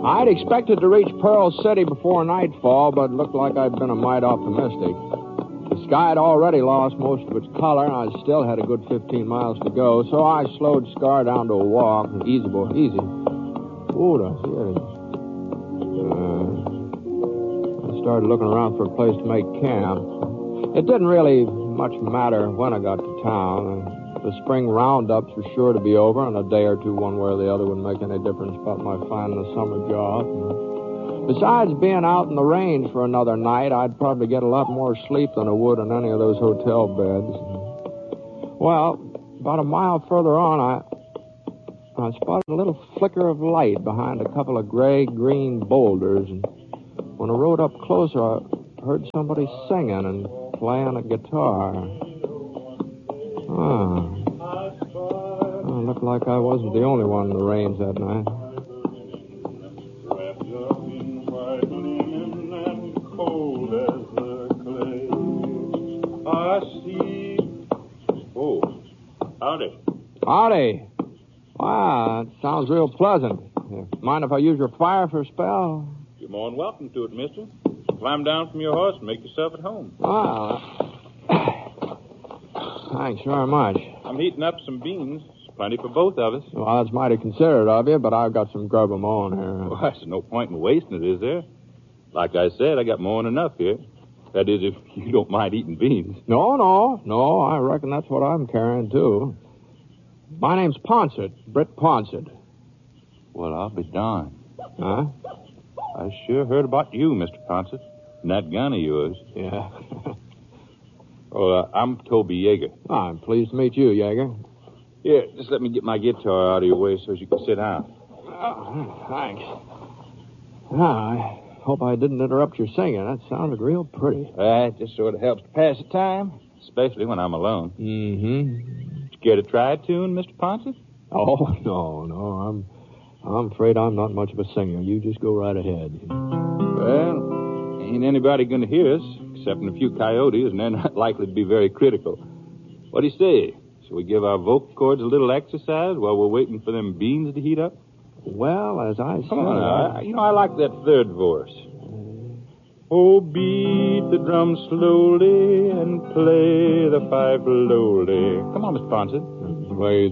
I'd expected to reach Pearl City before nightfall, but it looked like I'd been a mite optimistic. The sky had already lost most of its color, and I still had a good 15 miles to go, so I slowed Scar down to a walk. Easy, boy, easy. Ooh, here it is. I started looking around for a place to make camp. It didn't really much matter when I got to town. The spring roundups were sure to be over, and a day or two, one way or the other, wouldn't make any difference about my finding a summer job. Besides being out in the range for another night, I'd probably get a lot more sleep than I would in any of those hotel beds. Well, about a mile further on, I spotted a little flicker of light behind a couple of gray-green boulders, and when I rode up closer, I heard somebody singing and playing a guitar. It looked like I wasn't the only one in the range that night. Oh, howdy. Howdy. Wow, that sounds real pleasant. Mind if I use your fire for a spell? You're more than welcome to it, mister. Climb down from your horse and make yourself at home. Wow. Thanks very much. I'm heating up some beans. There's plenty for both of us. Well, that's mighty considerate of you, but I've got some grub of my own here. Well, there's no point in wasting it, is there? Like I said, I got more than enough here. That is, if you don't mind eating beans. No, I reckon that's what I'm carrying, too. My name's Ponsett, Britt Ponsett. Well, I'll be darned. Huh? I sure heard about you, Mr. Ponsett, and that gun of yours. Yeah. I'm Toby Yeager. I'm pleased to meet you, Yeager. Here, just let me get my guitar out of your way so you can sit down. Oh, thanks. I hope I didn't interrupt your singing. That sounded real pretty. It just sort of helps to pass the time, especially when I'm alone. Mm-hmm. You care to try a tune, Mr. Ponsett? Oh, no. I'm afraid I'm not much of a singer. You just go right ahead. Well, ain't anybody going to hear us, excepting a few coyotes, and they're not likely to be very critical. What do you say? Shall we give our vocal cords a little exercise while we're waiting for them beans to heat up? Well, as I said... Come on now. I like that third verse. Oh, beat the drum slowly and play the fife lowly. Come on, Mr. Ponsett. The way